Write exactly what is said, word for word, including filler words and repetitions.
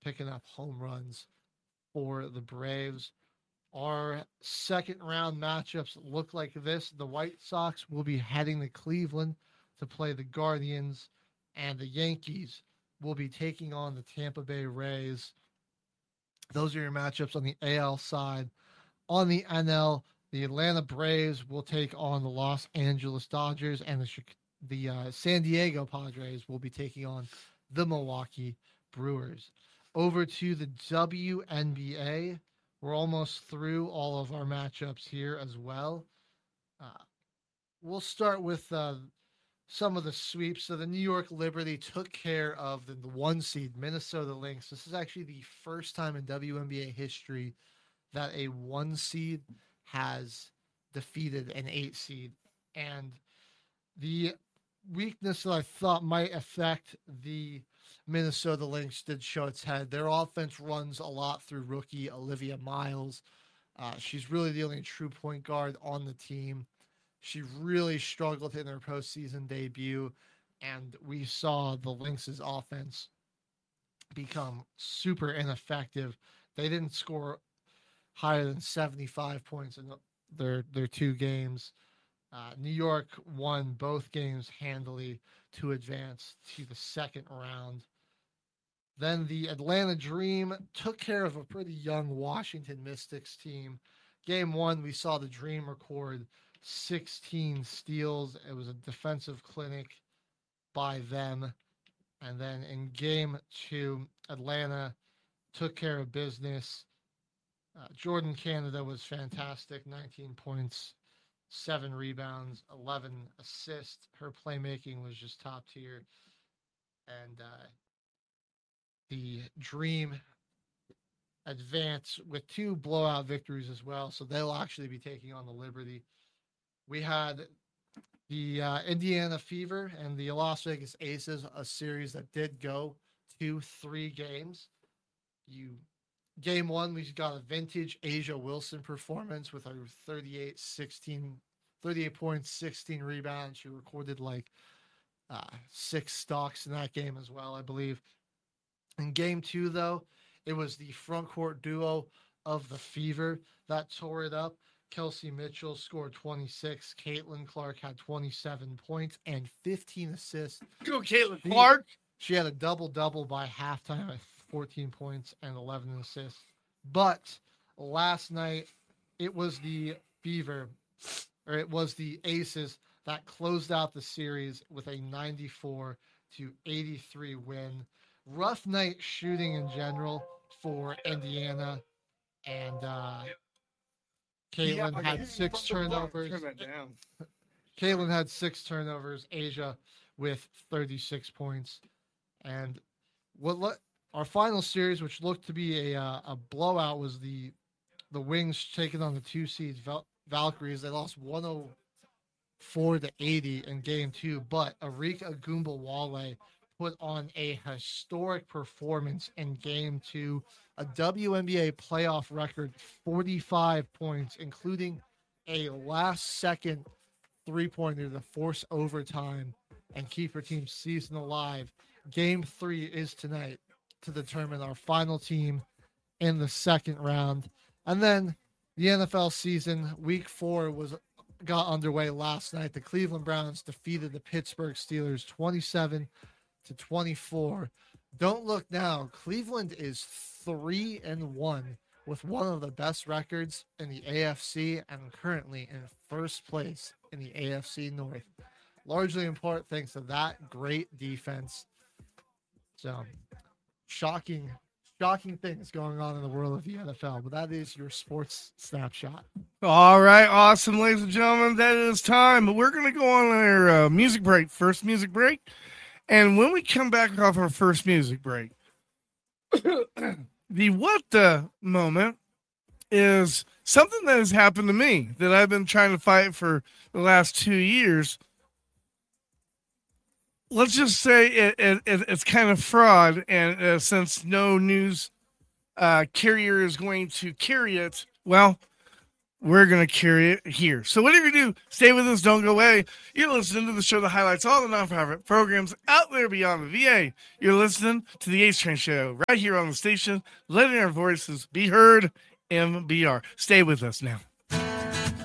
picking up home runs for the Braves. Our second round matchups look like this. The White Sox will be heading to Cleveland to play the Guardians, and the Yankees will be taking on the Tampa Bay Rays. Those are your matchups on the A L side. On the N L, the Atlanta Braves will take on the Los Angeles Dodgers, and the the uh, San Diego Padres will be taking on the Milwaukee Brewers. Over to the W N B A. We're almost through all of our matchups here as well. Uh, we'll start with uh, some of the sweeps. So the New York Liberty took care of the, the one seed Minnesota Lynx. This is actually the first time in W N B A history that a one seed has defeated an eight seed. And the weakness that I thought might affect the Minnesota Lynx did show its head. Their offense runs a lot through rookie Olivia Miles. Uh, she's really the only true point guard on the team. She really struggled in her postseason debut, and we saw the Lynx's offense become super ineffective. They didn't score higher than seventy-five points in their, their two games. Uh, New York won both games handily to advance to the second round. Then the Atlanta Dream took care of a pretty young Washington Mystics team. Game one, we saw the Dream record sixteen steals. It was a defensive clinic by them. And then in game two, Atlanta took care of business. Uh, Jordan Canada was fantastic, nineteen points, seven rebounds, eleven assists. Her playmaking was just top tier. And uh, the Dream advance with two blowout victories as well. So they'll actually be taking on the Liberty. We had the uh, Indiana Fever and the Las Vegas Aces, a series that did go to three games. You Game one, we got a vintage Asia Wilson performance with a thirty-eight sixteen, thirty-eight points, sixteen rebounds. She recorded like uh, six stocks in that game as well, I believe. In game two, though, it was the front court duo of the Fever that tore it up. Kelsey Mitchell scored twenty-six. Caitlin Clark had twenty-seven points and fifteen assists. Go, Caitlin Clark. She had a double-double by halftime at fourteen points and eleven assists. But last night, it was the Fever, or it was the Aces that closed out the series with a ninety-four to eighty-three win. Rough night shooting in general for Indiana, and uh, Caitlin Yeah, had six turnovers. Turn that down. Caitlin had six turnovers. Asia with thirty-six points. And what le- our final series, which looked to be a uh, a blowout, was the the Wings taking on the two seeds Val- Valkyries. They lost one oh four to eighty in game two, but Arika Gumbawale put on a historic performance in game two, a W N B A playoff record, forty-five points, including a last second three-pointer to force overtime and keep her team's season alive. Game three is tonight to determine our final team in the second round. And then the N F L season, week four was got underway last night. The Cleveland Browns defeated the Pittsburgh Steelers twenty-seven to twenty-four. Don't look now. Cleveland is three and one with one of the best records in the A F C and currently in first place in the A F C North. Largely in part thanks to that great defense. So, shocking, shocking things going on in the world of the N F L. But that is your sports snapshot. All right, awesome, ladies and gentlemen. That is time. But we're going to go on our uh, music break. First music break. And when we come back off our first music break, the what the moment is something that has happened to me that I've been trying to fight for the last two years. Let's just say it, it, it it's kind of fraud, and uh, since no news uh, carrier is going to carry it, well, we're going to carry it here. So whatever you do, stay with us. Don't go away. You're listening to the show that highlights all the nonprofit programs out there beyond the V A. You're listening to the H Train Show right here on the station, letting our voices be heard, M B R. Stay with us now.